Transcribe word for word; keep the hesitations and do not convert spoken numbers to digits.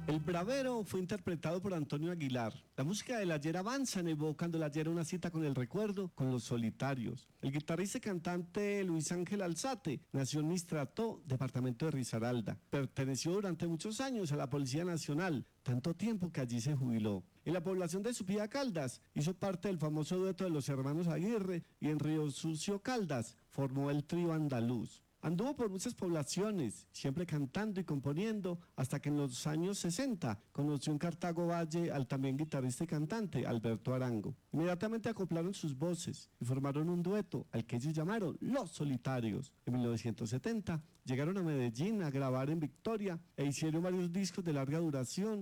El Bravero fue interpretado por Antonio Aguilar. La música del ayer avanza, evocando el ayer una cita con el recuerdo, con los solitarios. El guitarrista y cantante Luis Ángel Alzate nació en Mistrató, departamento de Risaralda. Perteneció durante muchos años a la Policía Nacional, tanto tiempo que allí se jubiló. En la población de Supía Caldas hizo parte del famoso dueto de los hermanos Aguirre y en Río Sucio Caldas formó el trío andaluz. Anduvo por muchas poblaciones, siempre cantando y componiendo, hasta que en los años sesenta conoció en Cartago Valle al también guitarrista y cantante Alberto Arango. Inmediatamente acoplaron sus voces y formaron un dueto al que ellos llamaron Los Solitarios. En mil novecientos setenta llegaron a Medellín a grabar en Victoria e hicieron varios discos de larga duración